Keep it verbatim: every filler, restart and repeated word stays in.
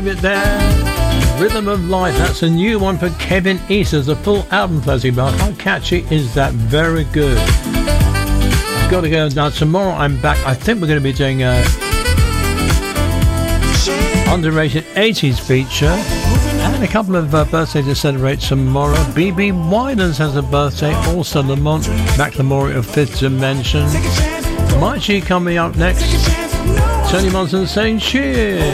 It there, Rhythm of Life. That's a new one for Kevin East. There's a full album plastic, but how catchy is that? Very good. I've got to go now. Tomorrow I'm back. I think we're going to be doing a underrated eighties feature and a couple of uh, birthdays to celebrate tomorrow. B B Winans has a birthday. Also Lamont McLemore of Fifth Dimension. Might She coming up next. Tony Monson saying cheers.